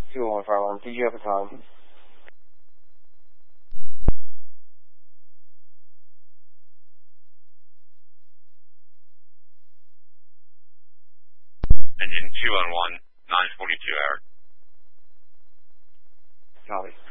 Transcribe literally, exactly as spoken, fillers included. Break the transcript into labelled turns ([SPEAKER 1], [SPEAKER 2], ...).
[SPEAKER 1] two oh one fire alarm. Did you have a time?
[SPEAKER 2] Engine two one one, nine forty-two hour.
[SPEAKER 1] Copy.